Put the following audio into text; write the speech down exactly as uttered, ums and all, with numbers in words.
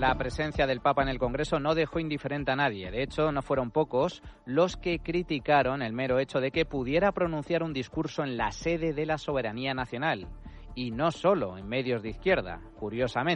La presencia del Papa en el Congreso no dejó indiferente a nadie. De hecho, no fueron pocos los que criticaron el mero hecho de que pudiera pronunciar un discurso en la sede de la soberanía nacional. Y no solo en medios de izquierda, curiosamente.